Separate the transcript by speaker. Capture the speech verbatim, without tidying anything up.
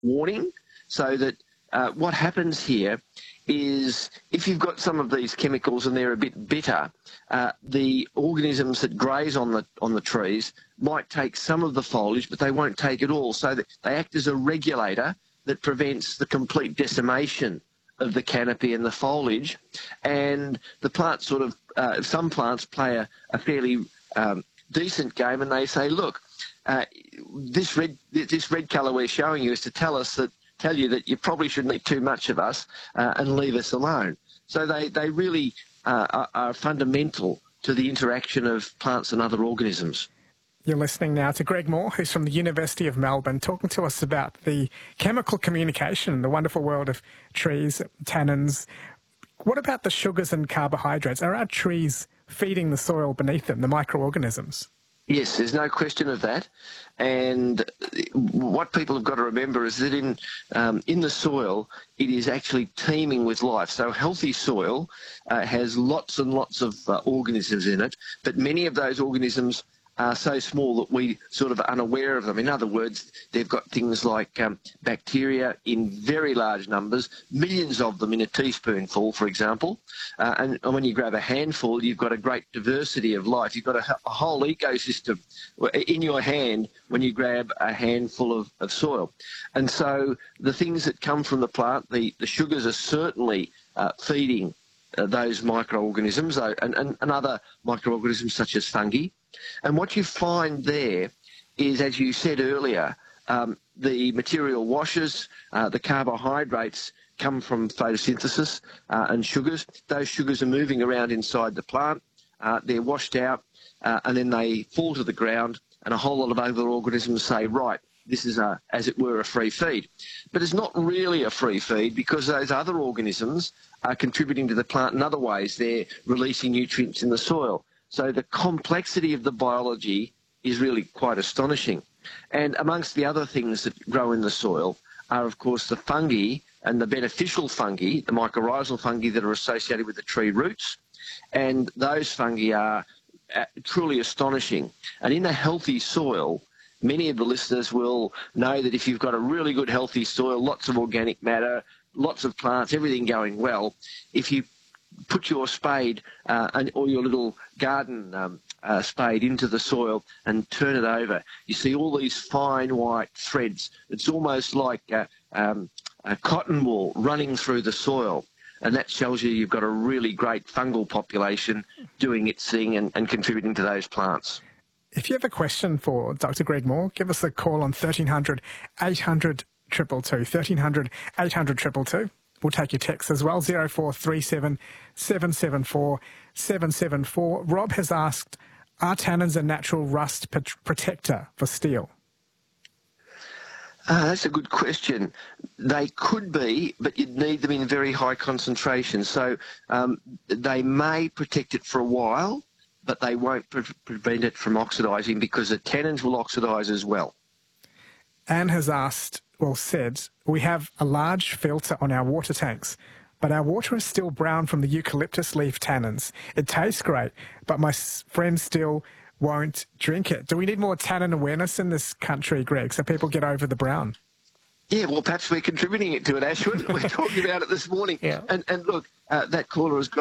Speaker 1: warning, so that uh, what happens here is if you've got some of these chemicals and they're a bit bitter, uh, the organisms that graze on the on the trees might take some of the foliage, but they won't take it all. So that they act as a regulator that prevents the complete decimation of the canopy and the foliage. And the plants sort of, uh, some plants play a, a fairly um, decent game, and they say, look, uh, this red this red colour we're showing you is to tell us that tell you that you probably shouldn't eat too much of us uh, and leave us alone. So they, they really uh, are, are fundamental to the interaction of plants and other organisms.
Speaker 2: You're listening now to Greg Moore, who's from the University of Melbourne, talking to us about the chemical communication in the wonderful world of trees, tannins. What about the sugars and carbohydrates? Are our trees feeding the soil beneath them, the microorganisms?
Speaker 1: Yes, there's no question of that. And what people have got to remember is that in um, in the soil, it is actually teeming with life. So healthy soil uh, has lots and lots of uh, organisms in it, but many of those organisms are so small that we sort of are unaware of them. In other words, they've got things like um, bacteria in very large numbers, millions of them in a teaspoonful, for example. Uh, and, and when you grab a handful, you've got a great diversity of life. You've got a, a whole ecosystem in your hand when you grab a handful of, of soil. And so the things that come from the plant, the, the sugars are certainly uh, feeding uh, those microorganisms uh, and, and, and other microorganisms such as fungi. And what you find there is, as you said earlier, um, the material washes, uh, the carbohydrates come from photosynthesis uh, and sugars. Those sugars are moving around inside the plant. Uh, they're washed out uh, and then they fall to the ground, and a whole lot of other organisms say, right, this is, a, as it were, a free feed. But it's not really a free feed because those other organisms are contributing to the plant in other ways. They're releasing nutrients in the soil. So the complexity of the biology is really quite astonishing. And amongst the other things that grow in the soil are, of course, the fungi and the beneficial fungi, the mycorrhizal fungi that are associated with the tree roots. And those fungi are truly astonishing. And in a healthy soil, many of the listeners will know that if you've got a really good healthy soil, lots of organic matter, lots of plants, everything going well, if you put your spade uh, and, or your little garden um, uh, spade into the soil and turn it over, you see all these fine white threads. It's almost like a, um, a cotton wool running through the soil, and that tells you you've got a really great fungal population doing its thing and, and contributing to those plants.
Speaker 2: If you have a question for Doctor Greg Moore, give us a call on thirteen hundred, eight hundred, two two two, thirteen hundred, eight hundred, two two two. We'll take your text as well, zero four three seven, seven seven four, seven seven four. Rob has asked, are tannins a natural rust p- protector for steel?
Speaker 1: Uh, that's a good question. They could be, but you'd need them in very high concentration. So um, they may protect it for a while, but they won't pre- prevent it from oxidising because the tannins will oxidise as well.
Speaker 2: Anne has asked, well said, we have a large filter on our water tanks, but our water is still brown from the eucalyptus leaf tannins. It tastes great, but my friends still won't drink it. Do we need more tannin awareness in this country, Greg, so people get over the brown?
Speaker 1: Yeah, well, perhaps we're contributing it to it, Ashwin. We're talking about it this morning.
Speaker 2: Yeah.
Speaker 1: And, and look, uh, that caller has got